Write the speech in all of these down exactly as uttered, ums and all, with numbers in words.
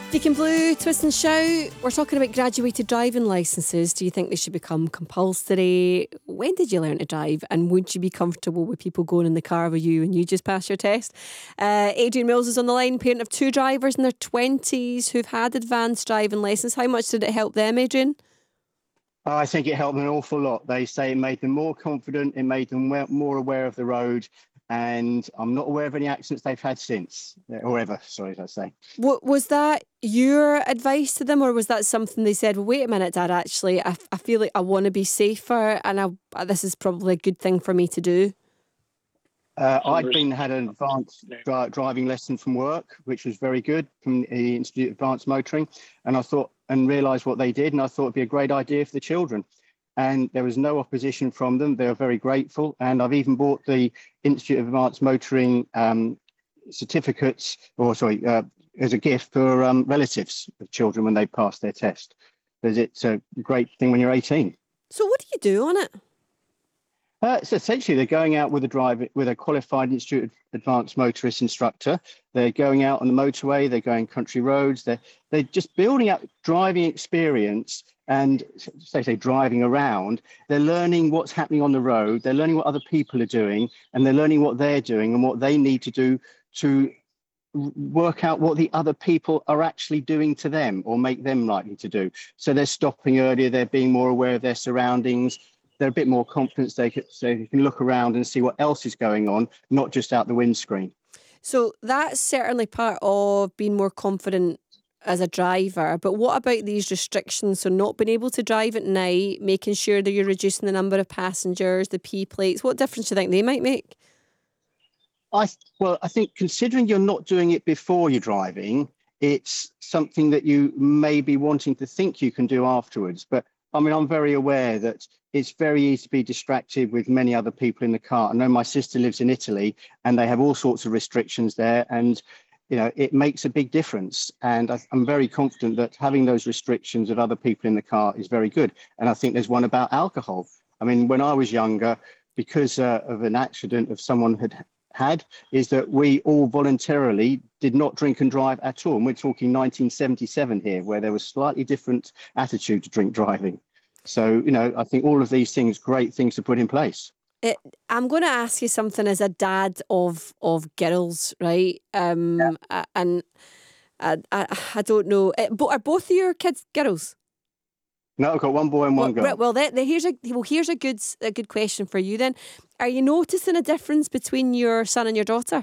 Deacon Blue, Twist and Shout. We're talking about graduated driving licences. Do you think they should become compulsory? When did you learn to drive? And would you be comfortable with people going in the car with you and you just pass your test? Uh, Adrian Mills is on the line, parent of two drivers in their twenties who've had advanced driving licence. How much did it help them, Adrian? I think it helped them an awful lot. They say it made them more confident, it made them more aware of the road, and I'm not aware of any accidents they've had since, or ever, sorry, should I say. What, was that your advice to them, or was that something they said, well, wait a minute, Dad, actually, I, I feel like I want to be safer and I, this is probably a good thing for me to do? Uh, I'd been had an advanced dri- driving lesson from work, which was very good, from the Institute of Advanced Motoring, and I thought, and realised what they did, and I thought it'd be a great idea for the children. And there was no opposition from them. They were very grateful. And I've even bought the Institute of Advanced Motoring um, certificates, or sorry, uh, as a gift for um, relatives of children when they pass their test. Because it's a great thing when you're eighteen. So what do you do on it? Uh, so essentially, they're going out with a driver, with a qualified Institute of Advanced Motorist instructor. They're going out on the motorway. They're going country roads. They're they're just building up driving experience. And say, say driving around, they're learning what's happening on the road. They're learning what other people are doing, and they're learning what they're doing and what they need to do to work out what the other people are actually doing to them or make them likely to do. So they're stopping earlier. They're being more aware of their surroundings. They're a bit more confident. They can, so you can look around and see what else is going on, not just out the windscreen. So that's certainly part of being more confident as a driver, but what about these restrictions? So not being able to drive at night, making sure that you're reducing the number of passengers, the P plates, what difference do you think they might make? I well, I think considering you're not doing it before you're driving, it's something that you may be wanting to think you can do afterwards. But I mean, I'm very aware that it's very easy to be distracted with many other people in the car. I know my sister lives in Italy and they have all sorts of restrictions there, and you know, it makes a big difference. And I, I'm very confident that having those restrictions of other people in the car is very good. And I think there's one about alcohol. I mean, when I was younger, because uh, of an accident of someone had had, is that we all voluntarily did not drink and drive at all. And we're talking nineteen seventy-seven here, where there was slightly different attitude to drink driving. So, you know, I think all of these things, great things to put in place. It, I'm going to ask you something as a dad of of girls, right? Um, yeah. And I, I, I don't know. But are both of your kids girls? No, I've got one boy and one well, girl. Well, that, here's a well, here's a good a good question for you then. Are you noticing a difference between your son and your daughter?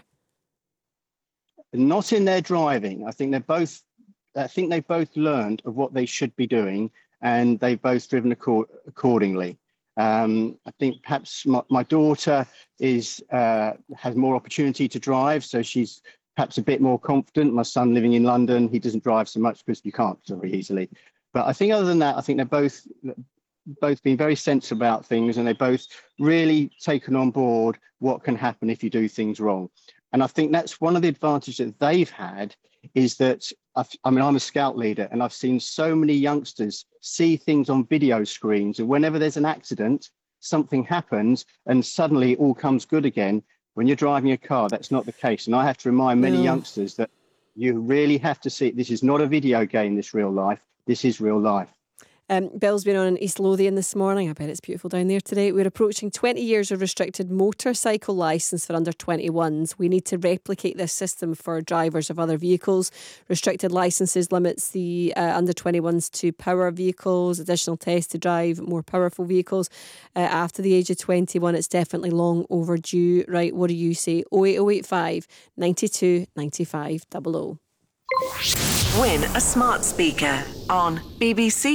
Not in their driving. I think they're both. I think they both learned of what they should be doing, and they've both driven accord, accordingly. Um, I think perhaps my, my daughter is uh, has more opportunity to drive, so she's perhaps a bit more confident. My son, living in London, he doesn't drive so much because you can't very easily. But I think other than that, I think they're both both been very sensible about things, and they both really taken on board what can happen if you do things wrong. And I think that's one of the advantages that they've had, is that, I've, I mean, I'm a scout leader, and I've seen so many youngsters see things on video screens, and whenever there's an accident, something happens, and suddenly it all comes good again. When you're driving a car, that's not the case. And I have to remind many no. youngsters that you really have to see it. This is not a video game, this real life. This is real life. Um, Bill's been on in East Lothian this morning. I bet it's beautiful down there today. We're approaching twenty years of restricted motorcycle licence for under twenty-ones. We need to replicate this system for drivers of other vehicles. Restricted licences limits the uh, under twenty-ones to power vehicles, additional tests to drive more powerful vehicles. Uh, after the age of twenty-one, it's definitely long overdue. Right, what do you say? oh eight oh eight five, nine two, nine five, double oh. Win a smart speaker on B B C